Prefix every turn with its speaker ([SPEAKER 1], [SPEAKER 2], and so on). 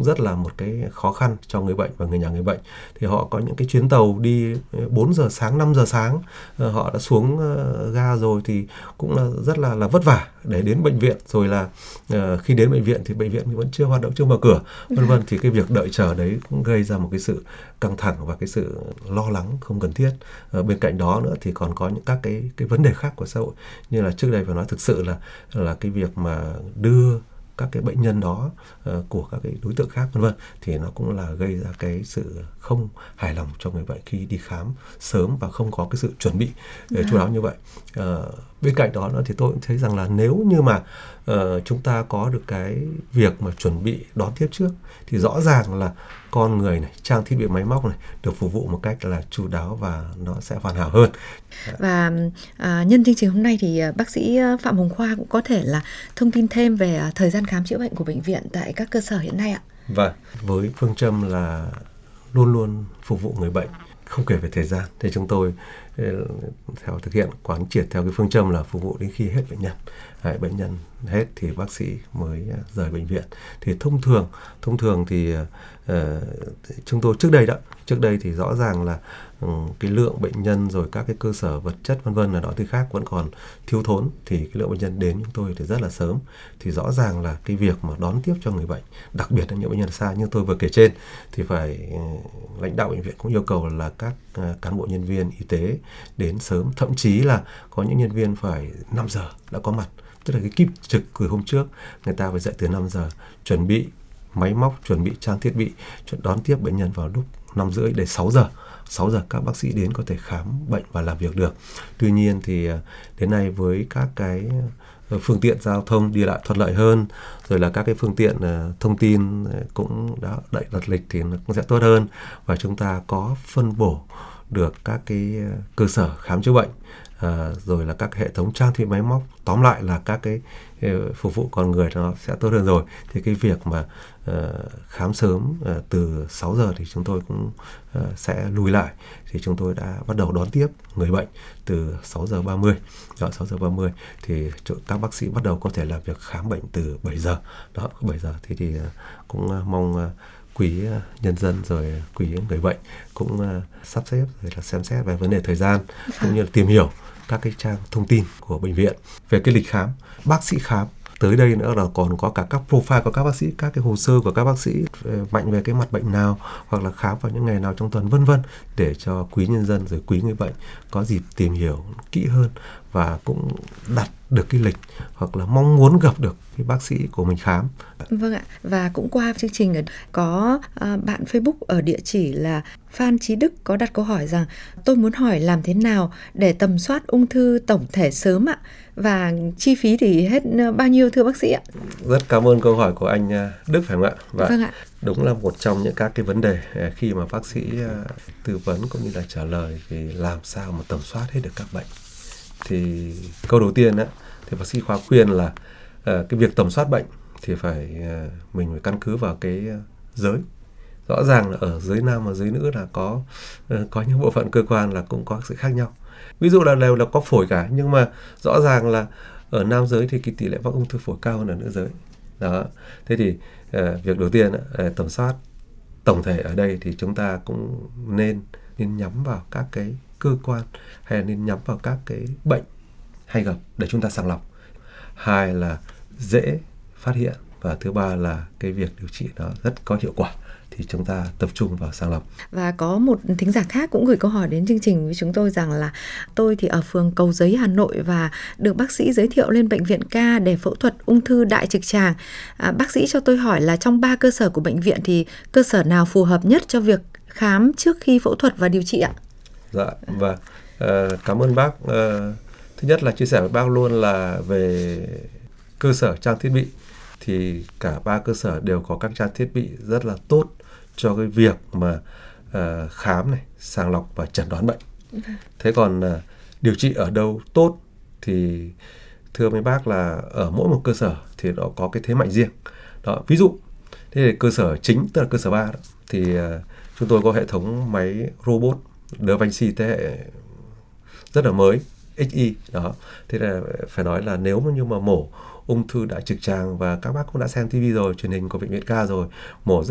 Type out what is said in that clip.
[SPEAKER 1] cũng rất là một cái khó khăn cho người bệnh và người nhà người bệnh. Thì họ có những cái chuyến tàu đi 4 giờ sáng, 5 giờ sáng, họ đã xuống ga rồi thì cũng là rất là vất vả để đến bệnh viện, rồi là khi đến bệnh viện thì bệnh viện vẫn chưa hoạt động, chưa mở cửa, vân vân. Thì cái việc đợi chờ đấy cũng gây ra một cái sự căng thẳng và cái sự lo lắng không cần thiết. Bên cạnh đó nữa thì còn có những các cái vấn đề khác của xã hội, như là trước đây phải nói thực sự là cái việc mà đưa các cái bệnh nhân đó của các cái đối tượng khác vân vân, thì nó cũng là gây ra cái sự không hài lòng cho người bệnh khi đi khám sớm và không có cái sự chuẩn bị chu đáo như vậy. Bên cạnh đó nữa thì tôi cũng thấy rằng là nếu như mà chúng ta có được cái việc mà chuẩn bị đón tiếp trước thì rõ ràng là con người này, trang thiết bị máy móc này được phục vụ một cách là chu đáo và nó sẽ hoàn hảo hơn.
[SPEAKER 2] Và nhân chương trình hôm nay thì bác sĩ Phạm Hồng Khoa cũng có thể là thông tin thêm về thời gian khám chữa bệnh của bệnh viện tại các cơ sở hiện nay ạ.
[SPEAKER 1] Vâng, với phương châm là luôn luôn phục vụ người bệnh, không kể về thời gian, thì chúng tôi theo thực hiện quán triệt theo cái phương châm là phục vụ đến khi hết bệnh nhân. Bệnh nhân hết thì bác sĩ mới rời bệnh viện. Thì thông thường thì chúng tôi trước đây thì rõ ràng là cái lượng bệnh nhân rồi các cái cơ sở vật chất vân vân là đó thì khác vẫn còn thiếu thốn, thì cái lượng bệnh nhân đến chúng tôi thì rất là sớm. Thì rõ ràng là cái việc mà đón tiếp cho người bệnh, đặc biệt là những bệnh nhân xa như tôi vừa kể trên, thì phải lãnh đạo bệnh viện cũng yêu cầu là các cán bộ nhân viên y tế đến sớm, thậm chí là có những nhân viên phải 5 giờ đã có mặt. Tức là cái kíp trực từ hôm trước, người ta phải dậy từ 5 giờ, chuẩn bị máy móc, chuẩn bị trang thiết bị, đón tiếp bệnh nhân vào lúc 5:30 để 6 giờ. 6 giờ các bác sĩ đến có thể khám bệnh và làm việc được. Tuy nhiên thì đến nay với các cái phương tiện giao thông đi lại thuận lợi hơn, rồi là các cái phương tiện thông tin cũng đã đậy đặt lịch thì nó cũng sẽ tốt hơn, và chúng ta có phân bổ được các cái cơ sở khám chữa bệnh, rồi là các hệ thống trang thiết bị máy móc, tóm lại là các cái phục vụ con người nó sẽ tốt hơn rồi. Thì cái việc mà khám sớm từ 6 giờ thì chúng tôi cũng sẽ lùi lại, thì chúng tôi đã bắt đầu đón tiếp người bệnh từ 6 giờ 30. Đó, 6 giờ 30 thì các bác sĩ bắt đầu có thể làm việc khám bệnh từ 7 giờ. Đó, 7 giờ thì cũng mong quý nhân dân rồi quý người bệnh cũng sắp xếp rồi là xem xét về vấn đề thời gian, cũng như là tìm hiểu các cái trang thông tin của bệnh viện về cái lịch khám, bác sĩ khám. Tới đây nữa là còn có cả các profile của các bác sĩ, các cái hồ sơ của các bác sĩ mạnh về cái mặt bệnh nào, hoặc là khám vào những ngày nào trong tuần vân vân, để cho quý nhân dân rồi quý người bệnh có dịp tìm hiểu kỹ hơn và cũng đặt được cái lịch hoặc là mong muốn gặp được cái bác sĩ của mình khám.
[SPEAKER 2] Vâng ạ, và cũng qua chương trình có bạn Facebook ở địa chỉ là Phan Chí Đức có đặt câu hỏi rằng tôi muốn hỏi làm thế nào để tầm soát ung thư tổng thể sớm ạ, và chi phí thì hết bao nhiêu thưa bác sĩ ạ?
[SPEAKER 1] Rất cảm ơn câu hỏi của anh Đức phải không ạ? Và
[SPEAKER 2] vâng ạ.
[SPEAKER 1] Đúng là một trong những các cái vấn đề khi mà bác sĩ tư vấn cũng như là trả lời thì làm sao mà tầm soát hết được các bệnh. Thì câu đầu tiên thì bác sĩ Khoa khuyên là cái việc tầm soát bệnh thì mình phải căn cứ vào cái giới. Rõ ràng là ở giới nam và giới nữ là có những bộ phận cơ quan là cũng có sự khác nhau. Ví dụ là đều là có phổi cả, nhưng mà rõ ràng là ở nam giới thì cái tỷ lệ mắc ung thư phổi cao hơn ở nữ giới. Đó. Thế thì việc đầu tiên tầm soát tổng thể ở đây thì chúng ta cũng nên nhắm vào các cái cơ quan, hay là nên nhắm vào các cái bệnh hay gặp để chúng ta sàng lọc. Hai là dễ phát hiện, và thứ ba là cái việc điều trị nó rất có hiệu quả, thì chúng ta tập trung vào sàng lọc.
[SPEAKER 2] Và có một thính giả khác cũng gửi câu hỏi đến chương trình với chúng tôi rằng là tôi thì ở phường Cầu Giấy, Hà Nội và được bác sĩ giới thiệu lên bệnh viện Ca để phẫu thuật ung thư đại trực tràng. Bác sĩ cho tôi hỏi là trong 3 cơ sở của bệnh viện thì cơ sở nào phù hợp nhất cho việc khám trước khi phẫu thuật và điều trị ạ?
[SPEAKER 1] Dạ, và cảm ơn bác. Thứ nhất là chia sẻ với bác luôn là về cơ sở trang thiết bị, thì cả 3 cơ sở đều có các trang thiết bị rất là tốt cho cái việc mà khám này, sàng lọc và chẩn đoán bệnh. Thế còn điều trị ở đâu tốt thì thưa mấy bác là ở mỗi một cơ sở thì nó có cái thế mạnh riêng. Đó, ví dụ thế thì cơ sở chính, tức là cơ sở 3 đó, thì chúng tôi có hệ thống máy robot Da Vinci thế hệ rất là mới, XI đó. Thế là phải nói là nếu như mà mổ ung thư đại trực tràng, và các bác cũng đã xem TV rồi, truyền hình của bệnh viện Ca rồi, mổ rất